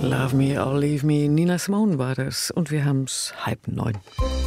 Love Me or Leave Me, Nina Simone war das. Und wir haben's 8:30.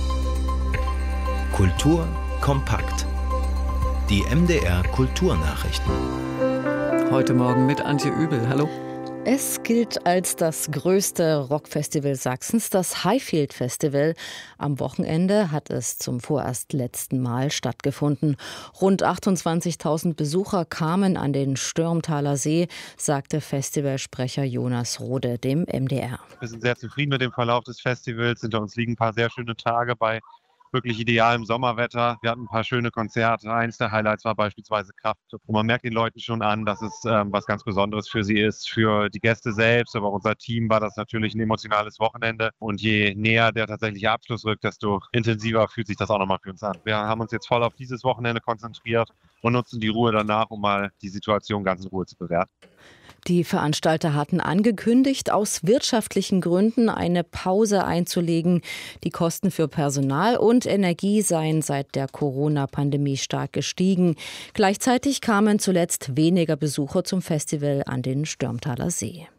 Kultur kompakt. Die MDR Kulturnachrichten. Heute Morgen mit Antje Übel. Hallo. Es gilt als das größte Rockfestival Sachsens, das Highfield Festival. Am Wochenende hat es zum vorerst letzten Mal stattgefunden. Rund 28.000 Besucher kamen an den Stürmtaler See, sagte Festivalsprecher Jonas Rode dem MDR. Wir sind sehr zufrieden mit dem Verlauf des Festivals. Hinter uns liegen ein paar sehr schöne Tage bei wirklich idealem Sommerwetter. Wir hatten ein paar schöne Konzerte. Eins der Highlights war beispielsweise Kraft. Und man merkt den Leuten schon an, dass es was ganz Besonderes für sie ist. Für die Gäste selbst, aber auch unser Team war das natürlich ein emotionales Wochenende. Und je näher der tatsächliche Abschluss rückt, desto intensiver fühlt sich das auch nochmal für uns an. Wir haben uns jetzt voll auf dieses Wochenende konzentriert und nutzen die Ruhe danach, um mal die Situation ganz in Ruhe zu bewerten. Die Veranstalter hatten angekündigt, aus wirtschaftlichen Gründen eine Pause einzulegen. Die Kosten für Personal und Energie seien seit der Corona-Pandemie stark gestiegen. Gleichzeitig kamen zuletzt weniger Besucher zum Festival an den Stürmtaler See.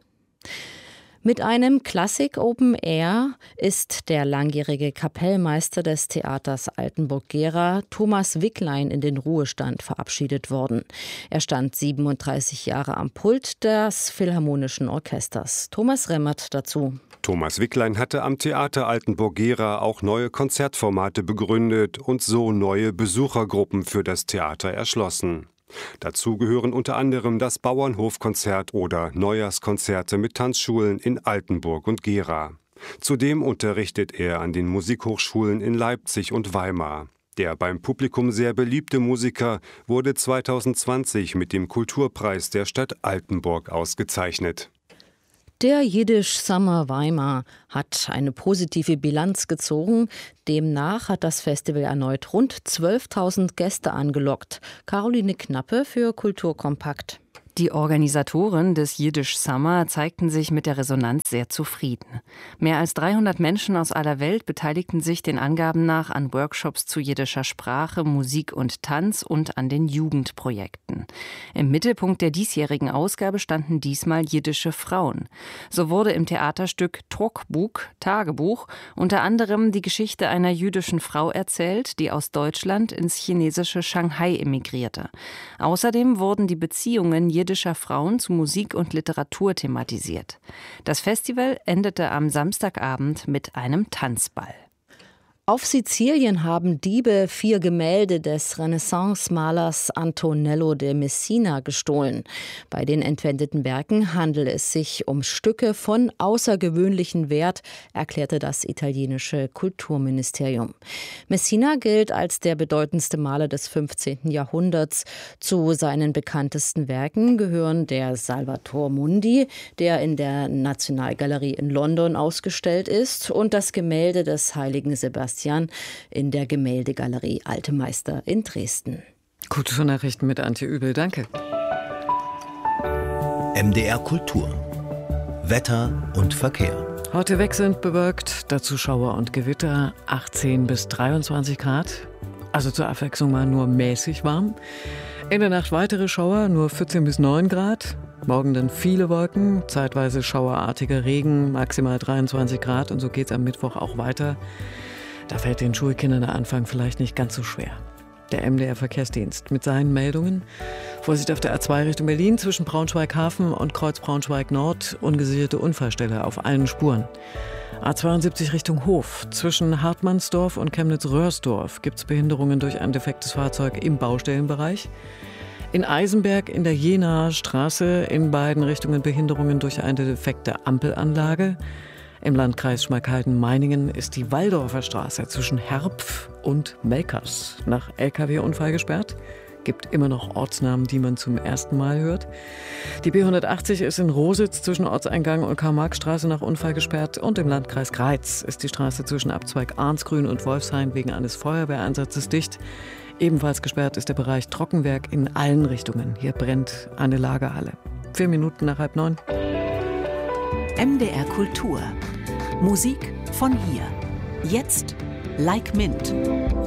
Mit einem Klassik Open Air ist der langjährige Kapellmeister des Theaters Altenburg-Gera, Thomas Wicklein, in den Ruhestand verabschiedet worden. Er stand 37 Jahre am Pult des Philharmonischen Orchesters. Thomas Remmert dazu. Thomas Wicklein hatte am Theater Altenburg-Gera auch neue Konzertformate begründet und so neue Besuchergruppen für das Theater erschlossen. Dazu gehören unter anderem das Bauernhofkonzert oder Neujahrskonzerte mit Tanzschulen in Altenburg und Gera. Zudem unterrichtet er an den Musikhochschulen in Leipzig und Weimar. Der beim Publikum sehr beliebte Musiker wurde 2020 mit dem Kulturpreis der Stadt Altenburg ausgezeichnet. Der Yiddish Summer Weimar hat eine positive Bilanz gezogen. Demnach hat das Festival erneut rund 12.000 Gäste angelockt. Caroline Knappe für Kulturkompakt. Die Organisatoren des Yiddish Summer zeigten sich mit der Resonanz sehr zufrieden. Mehr als 300 Menschen aus aller Welt beteiligten sich den Angaben nach an Workshops zu jiddischer Sprache, Musik und Tanz und an den Jugendprojekten. Im Mittelpunkt der diesjährigen Ausgabe standen diesmal jiddische Frauen. So wurde im Theaterstück Trokbuk, Tagebuch, unter anderem die Geschichte einer jüdischen Frau erzählt, die aus Deutschland ins chinesische Shanghai emigrierte. Außerdem wurden die Beziehungen jiddischer Frauen zu Musik und Literatur thematisiert. Das Festival endete am Samstagabend mit einem Tanzball. Auf Sizilien haben Diebe 4 Gemälde des Renaissance-Malers Antonello de Messina gestohlen. Bei den entwendeten Werken handelt es sich um Stücke von außergewöhnlichem Wert, erklärte das italienische Kulturministerium. Messina gilt als der bedeutendste Maler des 15. Jahrhunderts. Zu seinen bekanntesten Werken gehören der Salvator Mundi, der in der Nationalgalerie in London ausgestellt ist, und das Gemälde des heiligen Sebastian in der Gemäldegalerie Alte Meister in Dresden. Kulturnachrichten mit Antje Übel, danke. MDR Kultur. Wetter und Verkehr. Heute wechselnd bewölkt, dazu Schauer und Gewitter, 18 bis 23 Grad. Also zur Abwechslung mal nur mäßig warm. In der Nacht weitere Schauer, nur 14 bis 9 Grad. Morgen dann viele Wolken, zeitweise schauerartiger Regen, maximal 23 Grad. Und so geht es am Mittwoch auch weiter. Da fällt den Schulkindern der Anfang vielleicht nicht ganz so schwer. Der MDR-Verkehrsdienst mit seinen Meldungen. Vorsicht auf der A2 Richtung Berlin zwischen Braunschweig-Hafen und Kreuz Braunschweig-Nord. Ungesicherte Unfallstelle auf allen Spuren. A72 Richtung Hof. Zwischen Hartmannsdorf und Chemnitz-Röhrsdorf gibt es Behinderungen durch ein defektes Fahrzeug im Baustellenbereich. In Eisenberg in der Jenaer Straße in beiden Richtungen Behinderungen durch eine defekte Ampelanlage. Im Landkreis Schmalkalden-Meiningen ist die Walldorfer Straße zwischen Herpf und Melkers nach LKW-Unfall gesperrt. Gibt immer noch Ortsnamen, die man zum ersten Mal hört. Die B180 ist in Rositz zwischen Ortseingang und Karl-Marx-Straße nach Unfall gesperrt. Und im Landkreis Greiz ist die Straße zwischen Abzweig Arnsgrün und Wolfshain wegen eines Feuerwehreinsatzes dicht. Ebenfalls gesperrt ist der Bereich Trockenwerk in allen Richtungen. Hier brennt eine Lagerhalle. 4 Minuten nach 8:30. MDR Kultur. Musik von hier. Jetzt Like Mint.